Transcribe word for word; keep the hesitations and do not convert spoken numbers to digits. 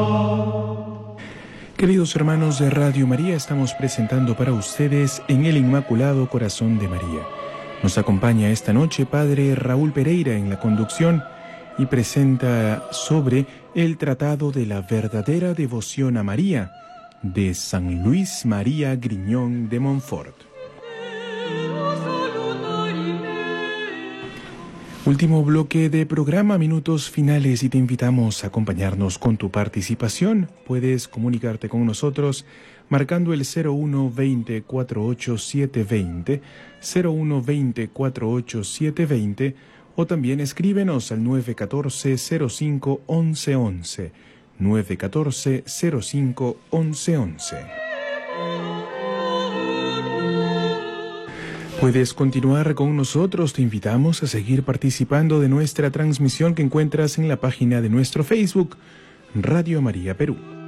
Queridos hermanos de Radio María, estamos presentando para ustedes En el Inmaculado Corazón de María. Nos acompaña esta noche Padre Raúl Pereira en la conducción y presenta sobre el Tratado de la Verdadera Devoción a María de San Luis María Griñón de Montfort. Último bloque de programa, minutos finales, y te invitamos a acompañarnos con tu participación. Puedes comunicarte con nosotros marcando el cero uno veinte, cuarenta y ocho setecientos veinte, cero uno veinte, cuarenta y ocho setecientos veinte, o también escríbenos al nueve uno cuatro, cero cinco, once once, nueve uno cuatro, cero cinco, once once. Puedes continuar con nosotros, te invitamos a seguir participando de nuestra transmisión que encuentras en la página de nuestro Facebook, Radio María Perú.